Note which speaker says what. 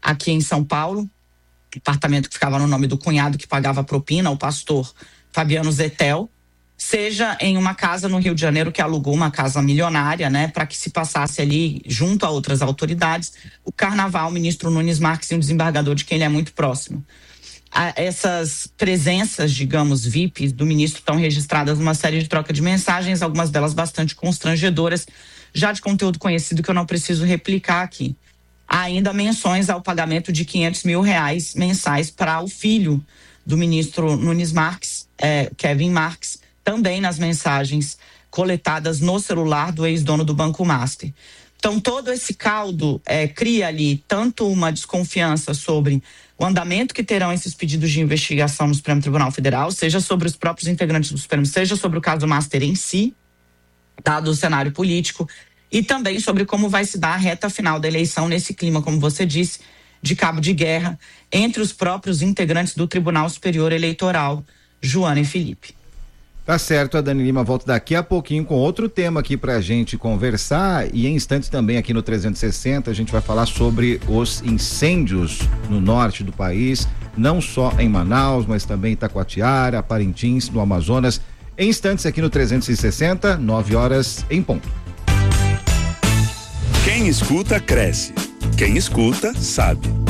Speaker 1: aqui em São Paulo, apartamento que ficava no nome do cunhado que pagava propina, o pastor Fabiano Zetel, seja em uma casa no Rio de Janeiro que alugou uma casa milionária, né, para que se passasse ali, junto a outras autoridades, o carnaval, o ministro Nunes Marques e um desembargador de quem ele é muito próximo. Essas presenças, digamos, VIPs do ministro estão registradas numa série de troca de mensagens, algumas delas bastante constrangedoras, já de conteúdo conhecido que eu não preciso replicar aqui. Há ainda menções ao pagamento de R$500 mil mensais para o filho do ministro Nunes Marques, Kevin Marques, também nas mensagens coletadas no celular do ex-dono do Banco Master. Então, todo esse caldo cria ali tanto uma desconfiança sobre o andamento que terão esses pedidos de investigação no Supremo Tribunal Federal, seja sobre os próprios integrantes do Supremo, seja sobre o caso Master em si, dado o cenário político, e também sobre como vai se dar a reta final da eleição nesse clima, como você disse, de cabo de guerra entre os próprios integrantes do Tribunal Superior Eleitoral, Joana e Felipe.
Speaker 2: Tá certo, a Dani Lima volta daqui a pouquinho com outro tema aqui pra gente conversar, e em instantes também aqui no 360 a gente vai falar sobre os incêndios no norte do país, não só em Manaus, mas também em Itacoatiara, Parintins, no Amazonas. Em instantes aqui no 360, 9h em ponto.
Speaker 3: Quem escuta, cresce. Quem escuta, sabe.